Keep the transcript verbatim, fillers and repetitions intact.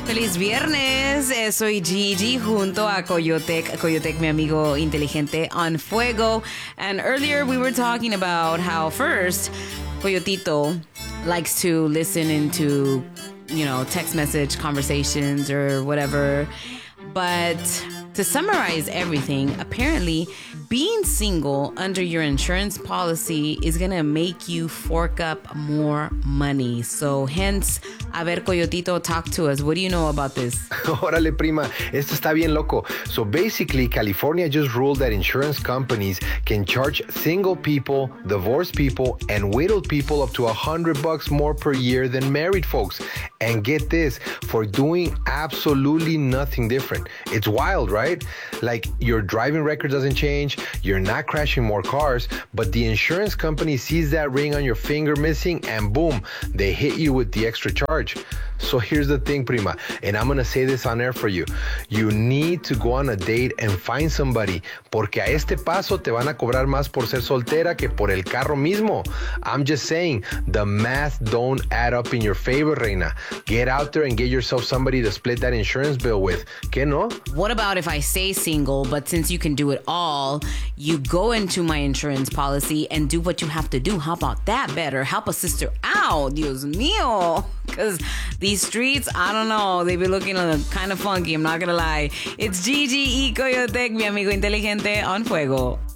Feliz viernes, eh, soy Gigi junto a Coyotec, Coyotec, mi amigo inteligente on fuego. And earlier we were talking about how first Coyotito likes to listen into, you know, text message conversations or whatever. But to summarize everything, apparently being single under your insurance policy is going to make you fork up more money. So hence, a ver, Coyotito, talk to us. What do you know about this? Órale, prima. Esto está bien loco. So basically, California just ruled that insurance companies can charge single people, divorced people, and widowed people up to a hundred bucks more per year than married folks. And get this, for doing absolutely nothing different. It's wild, right? Like your driving record doesn't change, you're not crashing more cars, but the insurance company sees that ring on your finger missing and boom, they hit you with the extra charge. So here's the thing, prima, and I'm gonna say this on air for you. You need to go on a date and find somebody, porque a este paso te van a cobrar más por ser soltera que por el carro mismo. I'm just saying, the math don't add up in your favor, reina. Get out there and get yourself somebody to split that insurance bill with. ¿Qué no? What about if I stay single, but since you can do it all, you go into my insurance policy and do what you have to do? How about that better? Help a sister out, Dios mío. Because these streets, I don't know, they be looking kind of funky, I'm not gonna lie. It's Gigi y Coyotec, mi amigo inteligente on fuego.